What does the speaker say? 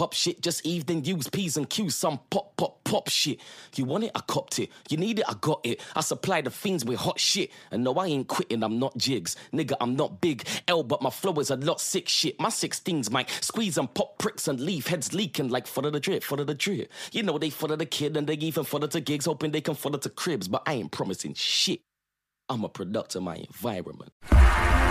pop shit. Just evening use P's and Q's. Some pop shit. You want it? I copped it. You need it? I got it. I supply the fiends with hot shit. And no, I ain't quitting. I'm not jigs. Nigga, I'm not big L, but my flow is a lot sick shit. My 16s might squeeze and pop pricks and leave heads leaking like follow the drip. You know they follow the kid and they even follow to gigs, hoping they can follow to cribs. But I ain't promising shit. I'm a product of my environment.